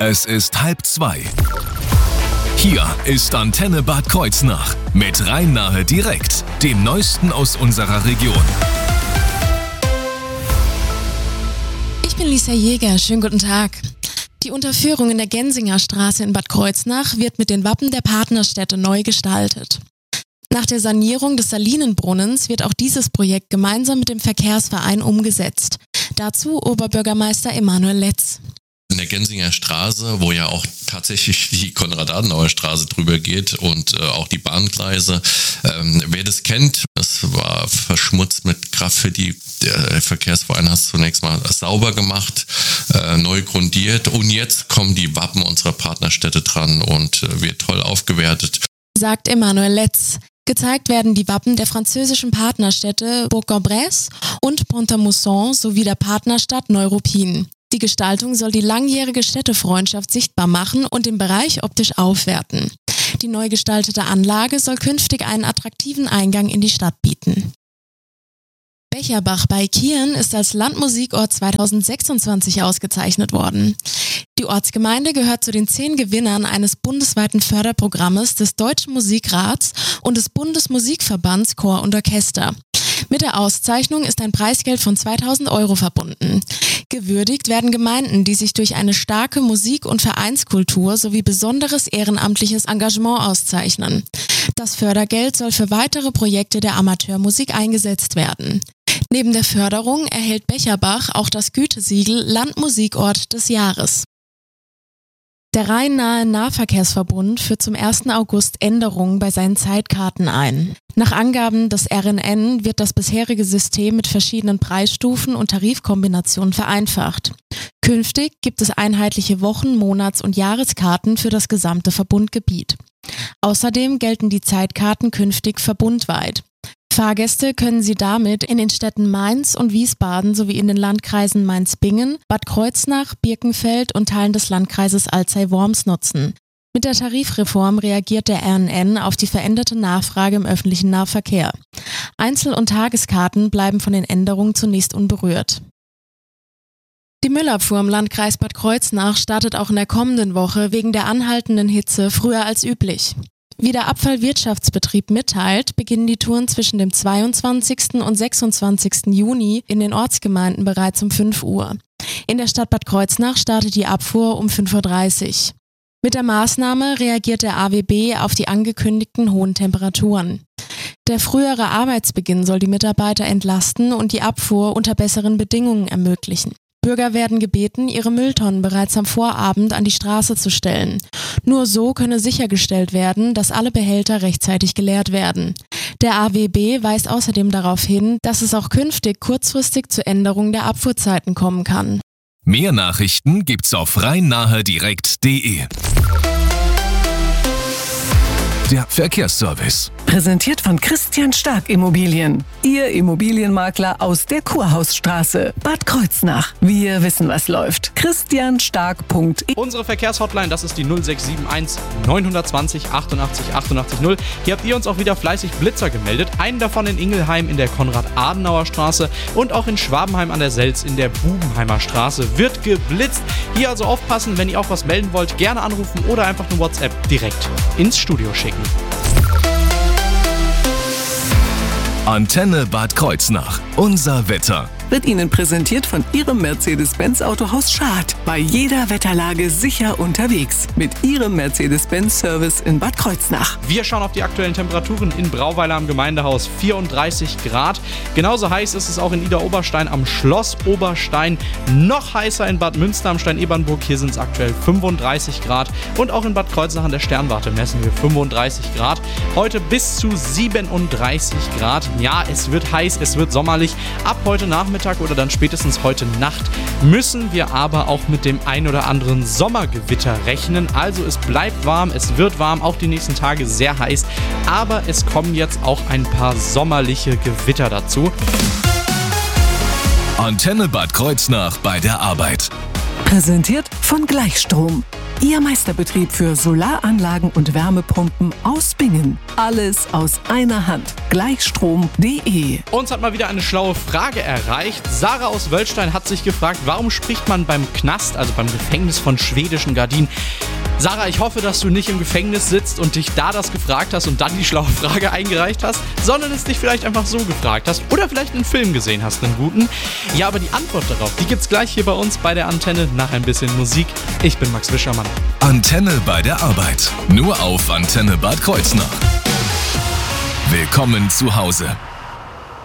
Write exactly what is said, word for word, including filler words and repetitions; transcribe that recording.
Es ist halb zwei. Hier ist Antenne Bad Kreuznach mit Rhein-Nahe direkt, dem Neuesten aus unserer Region. Ich bin Lisa Jäger, schönen guten Tag. Die Unterführung in der Gensinger Straße in Bad Kreuznach wird mit den Wappen der Partnerstädte neu gestaltet. Nach der Sanierung des Salinenbrunnens wird auch dieses Projekt gemeinsam mit dem Verkehrsverein umgesetzt. Dazu Oberbürgermeister Emanuel Letz. In der Gensinger Straße, wo ja auch tatsächlich die Konrad-Adenauer-Straße drüber geht und äh, auch die Bahngleise. Ähm, wer das kennt, das war verschmutzt mit Graffiti. Der Verkehrsverein hat es zunächst mal sauber gemacht, äh, neu grundiert und jetzt kommen die Wappen unserer Partnerstädte dran und äh, wird toll aufgewertet. Sagt Emanuel Letz. Gezeigt werden die Wappen der französischen Partnerstädte Bourg-en-Bresse und Pont-à-Mousson sowie der Partnerstadt Neuruppin. Die Gestaltung soll die langjährige Städtefreundschaft sichtbar machen und den Bereich optisch aufwerten. Die neu gestaltete Anlage soll künftig einen attraktiven Eingang in die Stadt bieten. Becherbach bei Kieren ist als Landmusikort zweitausendsechsundzwanzig ausgezeichnet worden. Die Ortsgemeinde gehört zu den zehn Gewinnern eines bundesweiten Förderprogrammes des Deutschen Musikrats und des Bundesmusikverbands Chor und Orchester. Mit der Auszeichnung ist ein Preisgeld von zweitausend Euro verbunden. Gewürdigt werden Gemeinden, die sich durch eine starke Musik- und Vereinskultur sowie besonderes ehrenamtliches Engagement auszeichnen. Das Fördergeld soll für weitere Projekte der Amateurmusik eingesetzt werden. Neben der Förderung erhält Becherbach auch das Gütesiegel Landmusikort des Jahres. Der Rhein-Nahe Nahverkehrsverbund führt zum ersten August Änderungen bei seinen Zeitkarten ein. Nach Angaben des R N N wird das bisherige System mit verschiedenen Preisstufen und Tarifkombinationen vereinfacht. Künftig gibt es einheitliche Wochen-, Monats- und Jahreskarten für das gesamte Verbundgebiet. Außerdem gelten die Zeitkarten künftig verbundweit. Fahrgäste können sie damit in den Städten Mainz und Wiesbaden sowie in den Landkreisen Mainz-Bingen, Bad Kreuznach, Birkenfeld und Teilen des Landkreises Alzey-Worms nutzen. Mit der Tarifreform reagiert der R N N auf die veränderte Nachfrage im öffentlichen Nahverkehr. Einzel- und Tageskarten bleiben von den Änderungen zunächst unberührt. Die Müllabfuhr im Landkreis Bad Kreuznach startet auch in der kommenden Woche wegen der anhaltenden Hitze früher als üblich. Wie der Abfallwirtschaftsbetrieb mitteilt, beginnen die Touren zwischen dem zweiundzwanzigsten und sechsundzwanzigsten Juni in den Ortsgemeinden bereits um fünf Uhr. In der Stadt Bad Kreuznach startet die Abfuhr um fünf Uhr dreißig. Mit der Maßnahme reagiert der A W B auf die angekündigten hohen Temperaturen. Der frühere Arbeitsbeginn soll die Mitarbeiter entlasten und die Abfuhr unter besseren Bedingungen ermöglichen. Bürger werden gebeten, ihre Mülltonnen bereits am Vorabend an die Straße zu stellen. Nur so könne sichergestellt werden, dass alle Behälter rechtzeitig geleert werden. Der A W B weist außerdem darauf hin, dass es auch künftig kurzfristig zu Änderungen der Abfuhrzeiten kommen kann. Mehr Nachrichten gibt's auf rhein-nahe direkt punkt de. Der Verkehrsservice. Präsentiert von Christian Stark Immobilien. Ihr Immobilienmakler aus der Kurhausstraße, Bad Kreuznach. Wir wissen, was läuft. christian stark punkt de. Unsere Verkehrshotline, das ist die null sechs sieben eins neun zwei null achtundachtzig achtundachtzig null. Hier habt ihr uns auch wieder fleißig Blitzer gemeldet. Einen davon in Ingelheim in der Konrad-Adenauer Straße und auch in Schwabenheim an der Selz in der Bubenheimer Straße wird geblitzt. Hier also aufpassen, wenn ihr auch was melden wollt, gerne anrufen oder einfach eine WhatsApp direkt ins Studio schicken. Antenne Bad Kreuznach. Unser Wetter. Wird Ihnen präsentiert von Ihrem Mercedes-Benz Autohaus Schad. Bei jeder Wetterlage sicher unterwegs. Mit Ihrem Mercedes-Benz-Service in Bad Kreuznach. Wir schauen auf die aktuellen Temperaturen in Brauweiler am Gemeindehaus. vierunddreißig Grad. Genauso heiß ist es auch in Idar-Oberstein am Schloss Oberstein. Noch heißer in Bad Münster am Stein-Ebernburg. Hier sind es aktuell fünfunddreißig Grad. Und auch in Bad Kreuznach an der Sternwarte messen wir fünfunddreißig Grad. Heute bis zu siebenunddreißig Grad. Ja, es wird heiß, es wird sommerlich. Ab heute Nachmittag oder dann spätestens heute Nacht müssen wir aber auch mit dem ein oder anderen Sommergewitter rechnen. Also es bleibt warm, es wird warm, auch die nächsten Tage sehr heiß. Aber es kommen jetzt auch ein paar sommerliche Gewitter dazu. Antenne Bad Kreuznach bei der Arbeit. Präsentiert von Gleichstrom. Ihr Meisterbetrieb für Solaranlagen und Wärmepumpen aus Bingen. Alles aus einer Hand. Gleichstrom punkt de. Uns hat mal wieder eine schlaue Frage erreicht. Sarah aus Wöllstein hat sich gefragt, warum spricht man beim Knast, also beim Gefängnis von schwedischen Gardinen? Sarah, ich hoffe, dass du nicht im Gefängnis sitzt und dich da das gefragt hast und dann die schlaue Frage eingereicht hast, sondern es dich vielleicht einfach so gefragt hast oder vielleicht einen Film gesehen hast, einen guten. Ja, aber die Antwort darauf, die gibt's gleich hier bei uns bei der Antenne nach ein bisschen Musik. Ich bin Max Wischermann. Antenne bei der Arbeit. Nur auf Antenne Bad Kreuznach. Willkommen zu Hause.